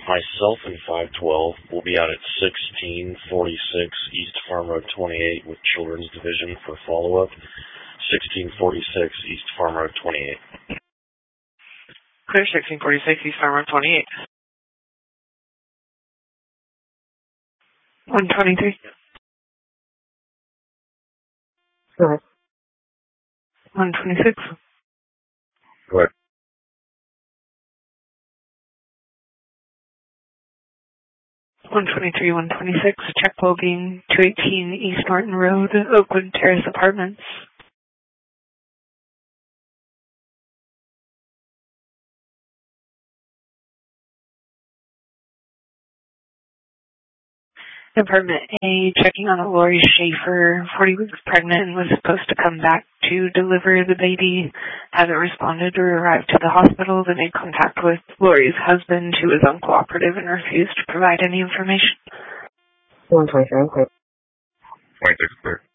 Myself and 512 will be out at 1646 East Farm Road 28 with Children's Division for follow-up. 1646 East Farm Road 28. Clear 1646 East Farm Road 28. 123. Correct. 126. Correct. 123, 126, check well-being, 218 East Martin Road, Oakwood Terrace Apartments. Apartment A, checking on a Lori Schaefer, 40 weeks pregnant and was supposed to come back to deliver the baby. Hasn't responded or arrived to the hospital. They made contact with Lori's husband, who was uncooperative and refused to provide any information. 123, okay. 26, clear.